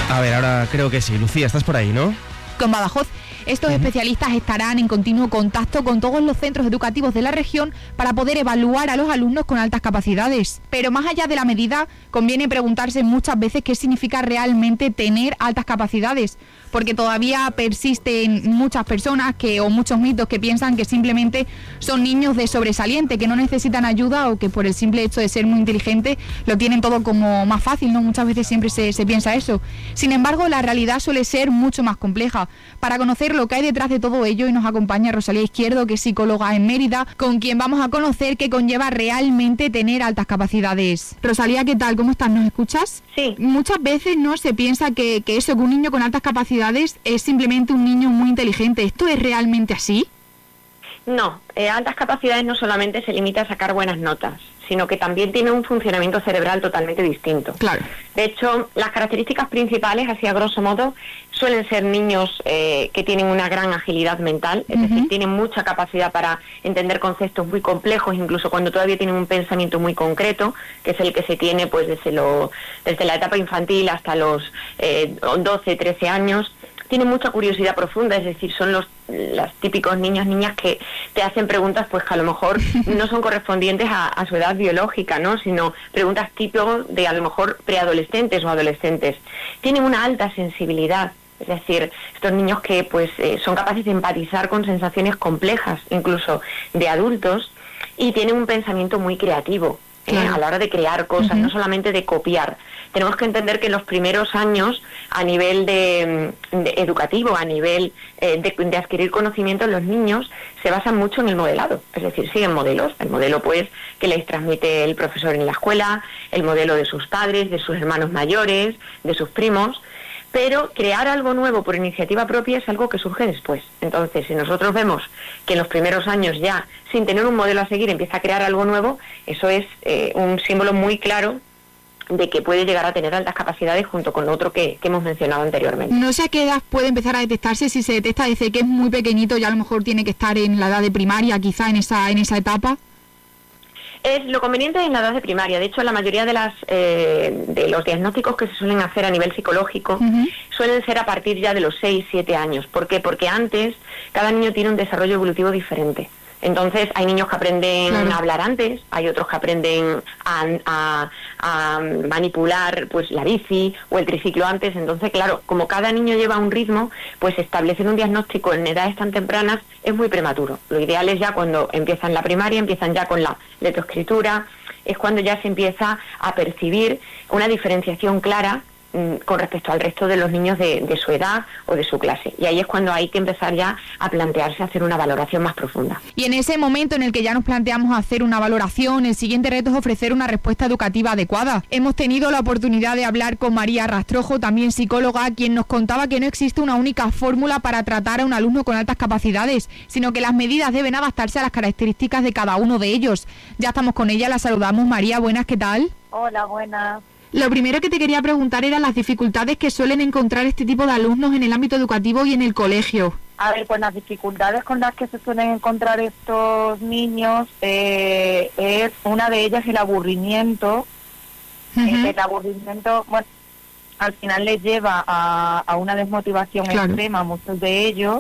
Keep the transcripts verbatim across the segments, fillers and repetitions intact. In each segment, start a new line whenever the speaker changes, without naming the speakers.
A ver, ahora creo que sí. Lucía, estás por ahí, ¿no?
Con Badajoz. Estos uh-huh. especialistas estarán en continuo contacto con todos los centros educativos de la región para poder evaluar a los alumnos con altas capacidades. Pero más allá de la medida, conviene preguntarse muchas veces qué significa realmente tener altas capacidades, porque todavía persisten muchas personas que o muchos mitos que piensan que simplemente son niños de sobresaliente, que no necesitan ayuda o que por el simple hecho de ser muy inteligentes lo tienen todo como más fácil, ¿no? Muchas veces siempre se, se piensa eso. Sin embargo, la realidad suele ser mucho más compleja. Para conocer lo que hay detrás de todo ello, y nos acompaña Rosalía Izquierdo, que es psicóloga en Mérida, con quien vamos a conocer qué conlleva realmente tener altas capacidades. Rosalía, ¿qué tal? ¿Cómo estás? ¿Nos escuchas?
Sí.
Muchas veces no se piensa que, que eso, que un niño con altas capacidades es simplemente un niño muy inteligente. ¿Esto es realmente así?
No, eh, altas capacidades no solamente se limita a sacar buenas notas, sino que también tiene un funcionamiento cerebral totalmente distinto.
Claro.
De hecho, las características principales, así a grosso modo, suelen ser niños eh, que tienen una gran agilidad mental, es uh-huh. decir, tienen mucha capacidad para entender conceptos muy complejos, incluso cuando todavía tienen un pensamiento muy concreto, que es el que se tiene pues desde, lo, desde la etapa infantil hasta los eh, doce, trece años. Tienen mucha curiosidad profunda, es decir, son los, los típicos niños, niñas que te hacen preguntas pues que a lo mejor no son correspondientes a, a su edad biológica, ¿no? Sino preguntas tipo de a lo mejor preadolescentes o adolescentes. Tienen una alta sensibilidad, es decir, estos niños que pues eh, son capaces de empatizar con sensaciones complejas, incluso de adultos, y tienen un pensamiento muy creativo. Eh, a la hora de crear cosas, uh-huh. no solamente de copiar. Tenemos que entender que en los primeros años, a nivel de, de educativo, a nivel eh, de, de adquirir conocimiento, los niños se basan mucho en el modelado, es decir, siguen modelos, el modelo pues que les transmite el profesor en la escuela, el modelo de sus padres, de sus hermanos mayores, de sus primos, pero crear algo nuevo por iniciativa propia es algo que surge después. Entonces, si nosotros vemos que en los primeros años ya, sin tener un modelo a seguir, empieza a crear algo nuevo, eso es eh, un símbolo muy claro de que puede llegar a tener altas capacidades junto con lo otro que, que hemos mencionado anteriormente.
No sé a qué edad puede empezar a detectarse, si se detecta desde que es muy pequeñito, ya a lo mejor tiene que estar en la edad de primaria, quizá en esa, en esa etapa.
Es lo conveniente en la edad de primaria. De hecho, la mayoría de las eh, de los diagnósticos que se suelen hacer a nivel psicológico uh-huh. suelen ser a partir ya de los seis, siete años. ¿Por qué? Porque antes cada niño tiene un desarrollo evolutivo diferente. Entonces, hay niños que aprenden claro. a hablar antes, hay otros que aprenden a, a, a manipular pues la bici o el triciclo antes. Entonces, claro, como cada niño lleva un ritmo, pues establecer un diagnóstico en edades tan tempranas es muy prematuro. Lo ideal es ya cuando empiezan la primaria, empiezan ya con la lectoescritura, es cuando ya se empieza a percibir una diferenciación clara con respecto al resto de los niños de, de su edad o de su clase. Y ahí es cuando hay que empezar ya a plantearse hacer una valoración más profunda.
Y en ese momento en el que ya nos planteamos hacer una valoración, el siguiente reto es ofrecer una respuesta educativa adecuada. Hemos tenido la oportunidad de hablar con María Rastrojo, también psicóloga, quien nos contaba que no existe una única fórmula para tratar a un alumno con altas capacidades, sino que las medidas deben adaptarse a las características de cada uno de ellos. Ya estamos con ella, la saludamos. María, buenas, ¿qué tal?
Hola, buenas.
Lo primero que te quería preguntar eran las dificultades que suelen encontrar este tipo de alumnos en el ámbito educativo y en el colegio.
A ver, pues las dificultades con las que se suelen encontrar estos niños, eh, es una de ellas el aburrimiento. Uh-huh. Eh, el aburrimiento, bueno, al final les lleva a, a una desmotivación claro. extrema a muchos de ellos.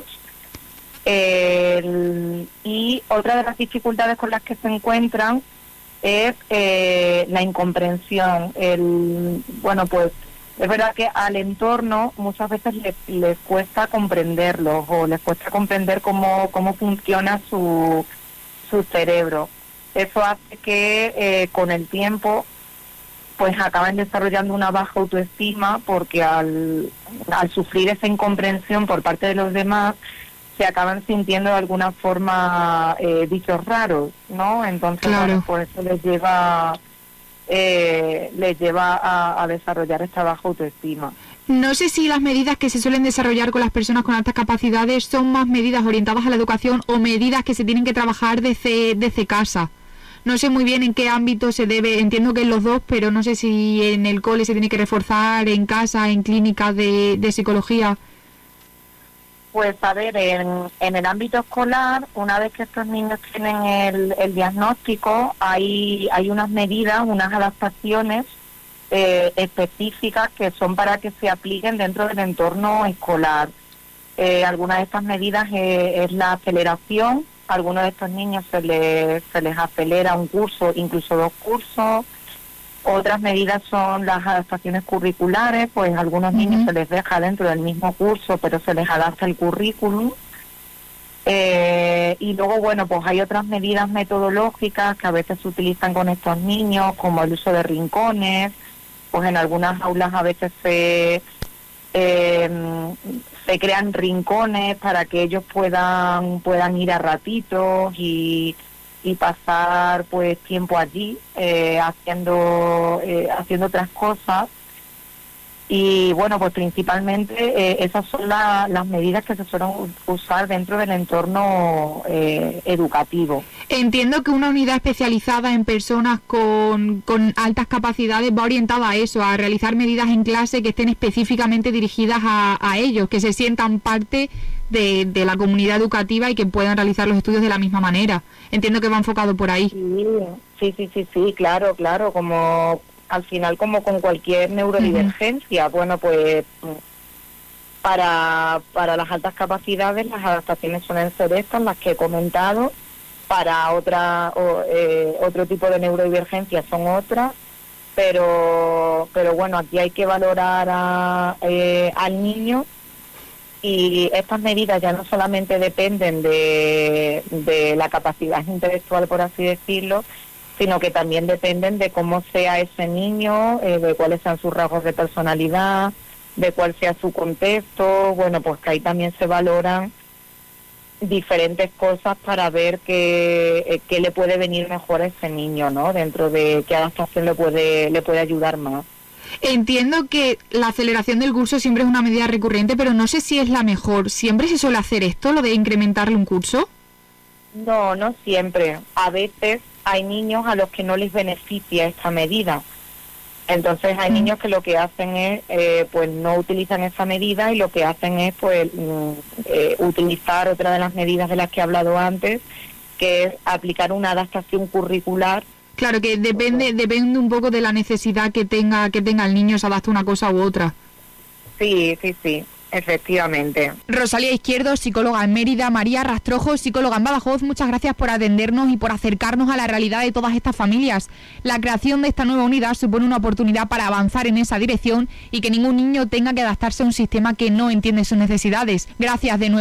Eh, y otra de las dificultades con las que se encuentran es eh, la incomprensión. El, bueno, pues es verdad que al entorno muchas veces les, les cuesta comprenderlos o les cuesta comprender cómo, cómo funciona su, su cerebro. Eso hace que eh, con el tiempo pues acaben desarrollando una baja autoestima porque al, al sufrir esa incomprensión por parte de los demás se acaban sintiendo de alguna forma eh, bichos raros, ¿no? Entonces, claro. bueno, pues eso les lleva eh, les lleva a, a desarrollar esta baja autoestima.
No sé si las medidas que se suelen desarrollar con las personas con altas capacidades son más medidas orientadas a la educación o medidas que se tienen que trabajar desde, desde casa. No sé muy bien en qué ámbito se debe, entiendo que en los dos, pero no sé si en el cole se tiene que reforzar, en casa, en clínicas de, de psicología.
Pues a ver, en, en el ámbito escolar, una vez que estos niños tienen el, el diagnóstico, hay, hay unas medidas, unas adaptaciones eh, específicas que son para que se apliquen dentro del entorno escolar. Eh, algunas de estas medidas eh, es la aceleración. A algunos de estos niños se les, se les acelera un curso, incluso dos cursos. Otras medidas son las adaptaciones curriculares, pues a algunos uh-huh. niños se les deja dentro del mismo curso, pero se les adapta el currículum. Eh, y luego, bueno, pues hay otras medidas metodológicas que a veces se utilizan con estos niños, como el uso de rincones. Pues en algunas aulas a veces se... Eh, se crean rincones para que ellos puedan puedan ir a ratitos y, y pasar pues tiempo allí eh, haciendo eh, haciendo otras cosas. Y bueno, pues principalmente eh, esas son la, las medidas que se suelen usar dentro del entorno eh, educativo.
Entiendo que una unidad especializada en personas con, con altas capacidades va orientada a eso, a realizar medidas en clase que estén específicamente dirigidas a, a ellos, que se sientan parte de, de la comunidad educativa y que puedan realizar los estudios de la misma manera. Entiendo que va enfocado por ahí.
Sí, sí, sí, sí, claro, claro, como... al final como con cualquier neurodivergencia, uh-huh. bueno, pues para, para las altas capacidades las adaptaciones suelen ser estas, las que he comentado. Para otra o, eh, otro tipo de neurodivergencia son otras, pero pero bueno, aquí hay que valorar a, eh, al niño, y estas medidas ya no solamente dependen de, de la capacidad intelectual, por así decirlo, sino que también dependen de cómo sea ese niño, eh, de cuáles sean sus rasgos de personalidad, de cuál sea su contexto. Bueno, pues que ahí también se valoran diferentes cosas para ver qué, eh, qué le puede venir mejor a ese niño, ¿no? Dentro de qué adaptación le puede, le puede ayudar más.
Entiendo que la aceleración del curso siempre es una medida recurrente, pero no sé si es la mejor. ¿Siempre se suele hacer esto, lo de incrementarle un curso?
No, no siempre. A veces hay niños a los que no les beneficia esta medida. Entonces hay mm. niños que lo que hacen es, eh, pues no utilizan esa medida, y lo que hacen es, pues, eh, utilizar otra de las medidas de las que he hablado antes, que es aplicar una adaptación curricular.
Claro, que depende depende un poco de la necesidad que tenga que tenga el niño, se adapta una cosa u otra.
Sí, sí, sí. Efectivamente.
Rosalía Izquierdo, psicóloga en Mérida, María Rastrojo, psicóloga en Badajoz, muchas gracias por atendernos y por acercarnos a la realidad de todas estas familias. La creación de esta nueva unidad supone una oportunidad para avanzar en esa dirección y que ningún niño tenga que adaptarse a un sistema que no entiende sus necesidades. Gracias de nuevo.